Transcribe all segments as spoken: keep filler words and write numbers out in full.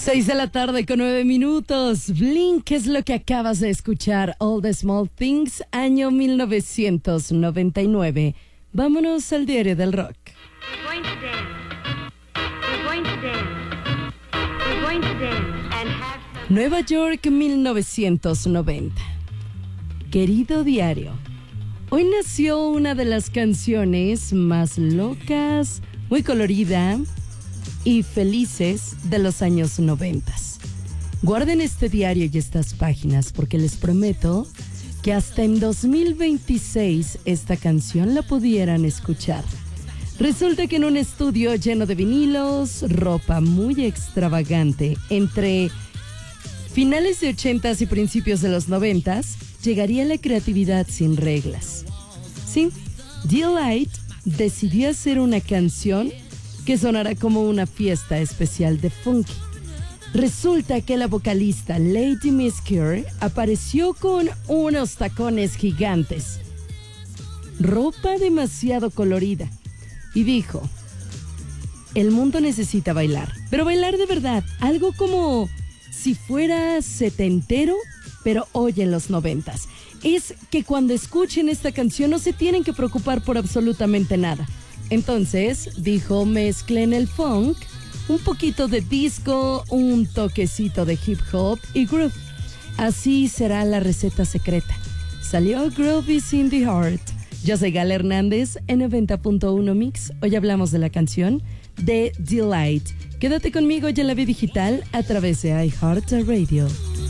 Seis de la tarde con nueve minutos. Blink es lo que acabas de escuchar. All the Small Things, año mil novecientos noventa y nueve. Vámonos al diario del rock. We're going to dance. We're going to dance. We're going to dance and have some... Nueva York, mil novecientos noventa. Querido diario, hoy nació una de las canciones más locas, muy colorida y felices de los años noventas. Guarden este diario y estas páginas porque les prometo que hasta en dos mil veintiséis esta canción la pudieran escuchar. Resulta que en un estudio lleno de vinilos, ropa muy extravagante, entre finales de ochentas y principios de los noventas, llegaría la creatividad sin reglas. Sí, Delight decidió hacer una canción que sonará como una fiesta especial de funky. Resulta que la vocalista Lady Miss Cure apareció con unos tacones gigantes, ropa demasiado colorida, y dijo: el mundo necesita bailar, pero bailar de verdad, algo como si fuera setentero, pero hoy en los noventas. Es que cuando escuchen esta canción no se tienen que preocupar por absolutamente nada. Entonces, dijo, mezclen el funk, un poquito de disco, un toquecito de hip hop y groove. Así será la receta secreta. Salió Groove is in the Heart. Yo soy Gala Hernández en noventa punto uno Mix. Hoy hablamos de la canción de Delight. Quédate conmigo ya en la vida digital a través de iHeartRadio.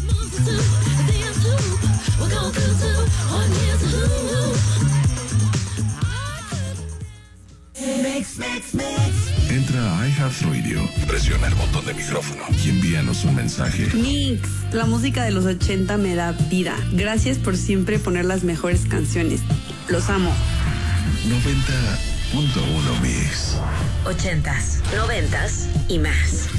Entra a iHeartRadio, presiona el botón de micrófono y envíanos un mensaje. Mix, la música de los ochenta me da vida. Gracias por siempre poner las mejores canciones. Los amo. noventa punto uno Mix. Ochentas, noventas y más.